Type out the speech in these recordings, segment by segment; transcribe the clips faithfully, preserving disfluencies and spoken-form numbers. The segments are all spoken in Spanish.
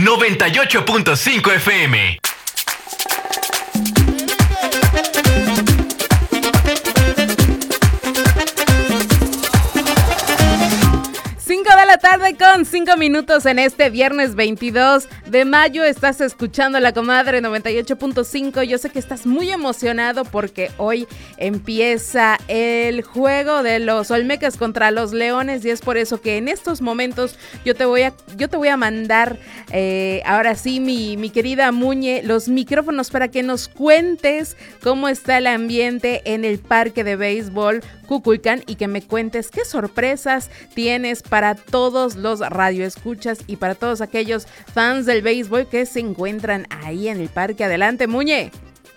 noventa y ocho punto cinco F M. cinco de la tarde con cinco minutos en este viernes veintidós de mayo. Estás escuchando La Comadre noventa y ocho punto cinco. Yo sé que estás muy emocionado porque hoy empieza el juego de los Olmecas contra los Leones y es por eso que en estos momentos yo te voy a, yo te voy a mandar eh, ahora sí, mi, mi querida Muñe, los micrófonos para que nos cuentes cómo está el ambiente en el parque de béisbol Kukulcán y que me cuentes qué sorpresas tienes para todos los radioescuchas y para todos aquellos fans del béisbol que se encuentran ahí en el parque. Adelante, Muñe.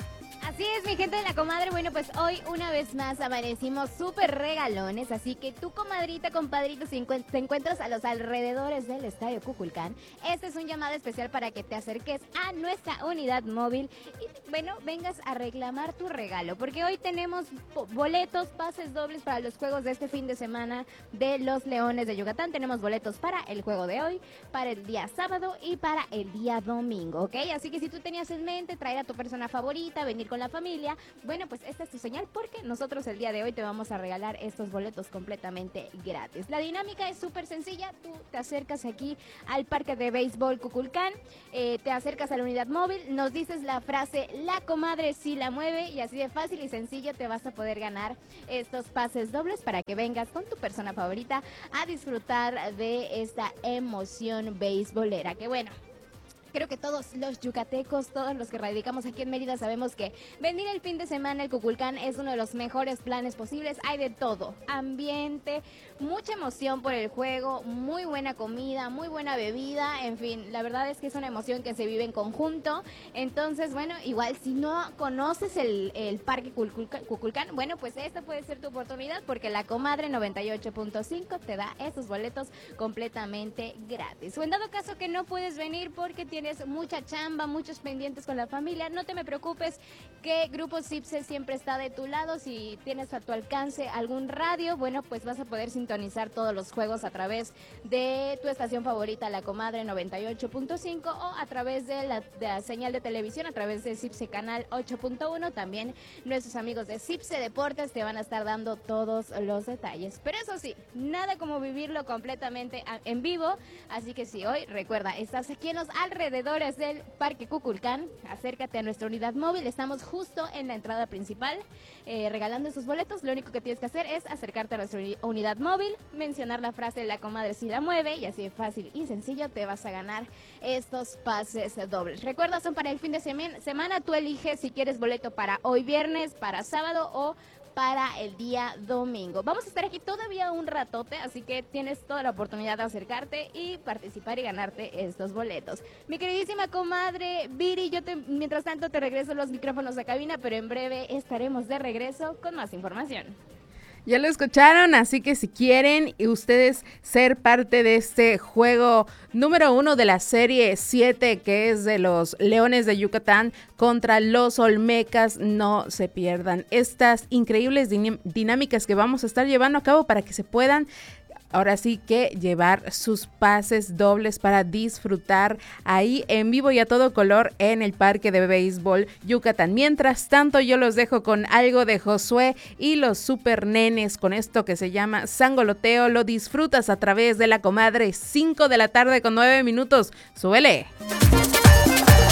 Así es, mi gente de La Comadre. Bueno, pues hoy una vez más amanecimos súper regalones, así que tu comadrita, compadrito, si encuent- te encuentras a los alrededores del Estadio Kukulcán, este es un llamado especial para que te acerques a nuestra unidad móvil y, bueno, vengas a reclamar tu regalo, porque hoy tenemos boletos, pases dobles para los juegos de este fin de semana de los Leones de Yucatán. Tenemos boletos para el juego de hoy, para el día sábado y para el día domingo, ¿ok? Así que si tú tenías en mente traer a tu persona favorita, venir con la familia, bueno, pues esta es tu señal porque nosotros el día de hoy te vamos a regalar estos boletos completamente gratis. La dinámica es súper sencilla. Tú te acercas aquí al parque de béisbol Kukulcán, eh, te acercas a la unidad móvil, nos dices la frase "La Comadre sí la mueve" y así de fácil y sencillo te vas a poder ganar estos pases dobles para que vengas con tu persona favorita a disfrutar de esta emoción beisbolera. Que bueno, creo que todos los yucatecos, todos los que radicamos aquí en Mérida sabemos que venir el fin de semana al Kukulcán es uno de los mejores planes posibles. Hay de todo, ambiente, mucha emoción por el juego, muy buena comida, muy buena bebida, en fin, la verdad es que es una emoción que se vive en conjunto. Entonces, bueno, igual si no conoces el, el parque Kukulcán, Kukulcán, bueno, pues esta puede ser tu oportunidad porque La Comadre noventa y ocho punto cinco te da esos boletos completamente gratis. O en dado caso que no puedes venir porque tienes mucha chamba, muchos pendientes con la familia, no te me preocupes que Grupo CIPSE siempre está de tu lado. Si tienes a tu alcance algún radio, bueno, pues vas a poder sintonizar todos los juegos a través de tu estación favorita, La Comadre noventa y ocho punto cinco, o a través de la, de la señal de televisión, a través de CIPSE Canal ocho punto uno. También nuestros amigos de CIPSE Deportes te van a estar dando todos los detalles. Pero eso sí, nada como vivirlo completamente en vivo. Así que sí, hoy, recuerda, estás aquí en los alrededores del Parque Kukulcán, acércate a nuestra unidad móvil. Estamos justo en la entrada principal eh, regalando esos boletos. Lo único que tienes que hacer es acercarte a nuestra unidad móvil, mencionar la frase "La Comadre sí la mueve" y así de fácil y sencillo te vas a ganar estos pases dobles. Recuerda, son para el fin de sema- semana. Tú eliges si quieres boleto para hoy viernes, para sábado o para el día domingo. Vamos a estar aquí todavía un ratote, así que tienes toda la oportunidad de acercarte y participar y ganarte estos boletos. Mi queridísima comadre Viri, yo te, mientras tanto te regreso los micrófonos a cabina, pero en breve estaremos de regreso con más información. Ya lo escucharon, así que si quieren ustedes ser parte de este juego número uno de la serie siete, que es de los Leones de Yucatán contra los Olmecas, no se pierdan estas increíbles din- dinámicas que vamos a estar llevando a cabo para que se puedan ahora sí que llevar sus pases dobles para disfrutar ahí en vivo y a todo color en el Parque de Béisbol Yucatán. Mientras tanto, yo los dejo con algo de Josué y los Super Nenes con esto que se llama Sangoloteo. Lo disfrutas a través de La Comadre, cinco de la tarde con nueve minutos. ¡Súbele!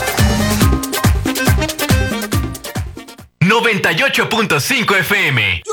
noventa y ocho punto cinco F M.